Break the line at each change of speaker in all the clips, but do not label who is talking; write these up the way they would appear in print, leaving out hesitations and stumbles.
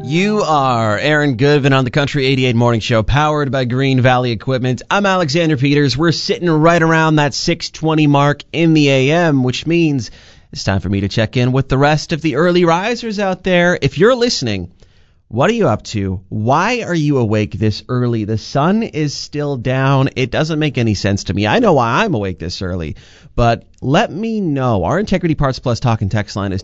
You are Aaron Goodvin on the Country 88 Morning Show, powered by Green Valley Equipment. I'm Alexander Peters. We're sitting right around that 6:20 mark in the AM, which means it's time for me to check in with the rest of the early risers out there. If you're listening, what are you up to? Why are you awake this early? The sun is still down. It doesn't make any sense to me. I know why I'm awake this early, but let me know. Our Integrity Parts Plus talk and text line is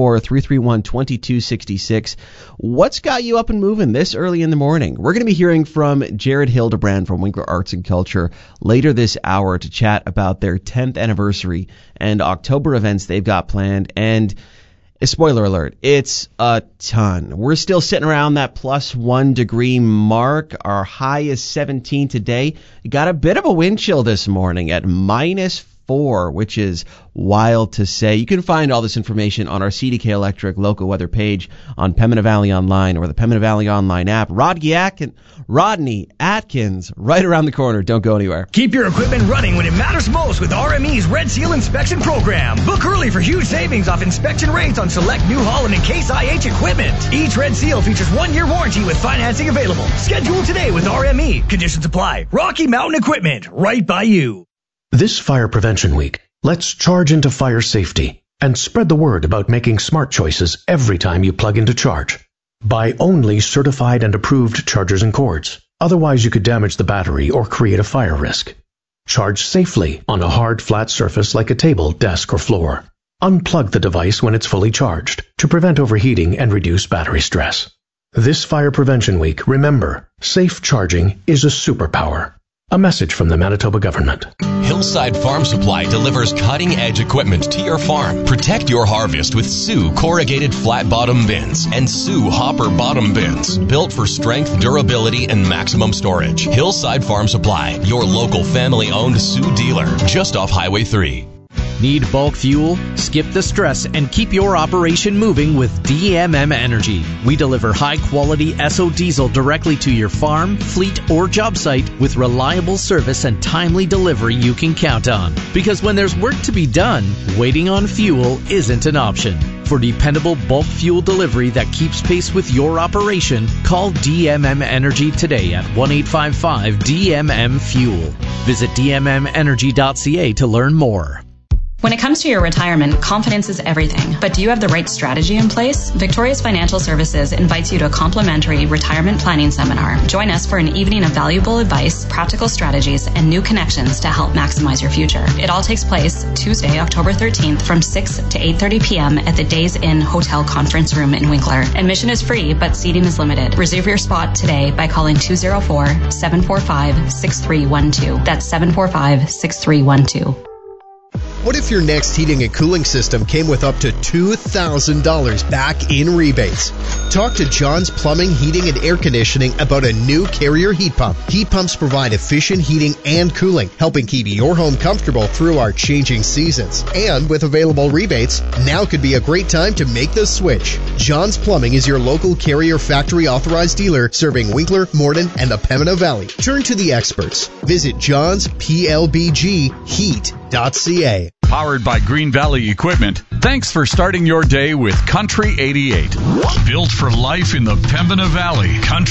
204-331-2266. What's got you up and moving this early in the morning? We're going to be hearing from Jared Hildebrand from Winkler Arts and Culture later this hour to chat about their 10th anniversary and October events they've got planned. And spoiler alert, it's a ton. We're still sitting around that plus 1 degree mark. Our high is 17 today. You got a bit of a wind chill this morning at -4, which is wild to say. You can find all this information on our CDK Electric local weather page on Pembina Valley Online or the Pembina Valley Online app. Rodney Atkins, right around the corner. Don't go anywhere.
Keep your equipment running when it matters most with RME's Red Seal Inspection Program. Book early for huge savings off inspection rates on select New Holland and Case IH equipment. Each Red Seal features 1-year warranty with financing available. Schedule today with RME. Conditions apply. Rocky Mountain Equipment, right by you.
This Fire Prevention Week, let's charge into fire safety and spread the word about making smart choices every time you plug in to charge. Buy only certified and approved chargers and cords. Otherwise, you could damage the battery or create a fire risk. Charge safely on a hard, flat surface like a table, desk, or floor. Unplug the device when it's fully charged to prevent overheating and reduce battery stress. This Fire Prevention Week, remember, safe charging is a superpower. A message from the Manitoba government.
Hillside Farm Supply delivers cutting-edge equipment to your farm. Protect your harvest with Sioux corrugated flat bottom bins and Sioux hopper bottom bins, built for strength, durability, and maximum storage. Hillside Farm Supply, your local family-owned Sioux dealer, just off Highway 3.
Need bulk fuel? Skip the stress and keep your operation moving with DMM Energy. We deliver high-quality Esso diesel directly to your farm, fleet, or job site with reliable service and timely delivery you can count on. Because when there's work to be done, waiting on fuel isn't an option. For dependable bulk fuel delivery that keeps pace with your operation, call DMM Energy today at 1-855-DMM-FUEL. Visit dmmenergy.ca to learn more.
When it comes to your retirement, confidence is everything. But do you have the right strategy in place? Victorious Financial Services invites you to a complimentary retirement planning seminar. Join us for an evening of valuable advice, practical strategies, and new connections to help maximize your future. It all takes place Tuesday, October 13th from 6 to 8:30 p.m. at the Days Inn Hotel Conference Room in Winkler. Admission is free, but seating is limited. Reserve your spot today by calling 204-745-6312. That's 745-6312.
What if your next heating and cooling system came with up to $2,000 back in rebates? Talk to John's Plumbing, Heating, and Air Conditioning about a new Carrier heat pump. Heat pumps provide efficient heating and cooling, helping keep your home comfortable through our changing seasons. And with available rebates, now could be a great time to make the switch. John's Plumbing is your local Carrier factory authorized dealer serving Winkler, Morden, and the Pembina Valley. Turn to the experts. Visit johnsplbgheat.ca.
Powered by Green Valley Equipment. Thanks for starting your day with Country 88. Built for life in the Pembina Valley. Country